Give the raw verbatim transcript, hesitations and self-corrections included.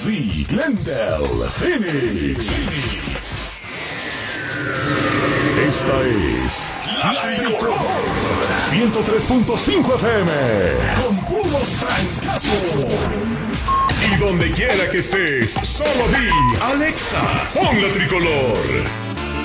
y Glendale, Phoenix. Esta es La Tricolor ciento tres punto cinco F M con puros trancazos. Y donde quiera que estés, solo di Alexa, pon La Tricolor.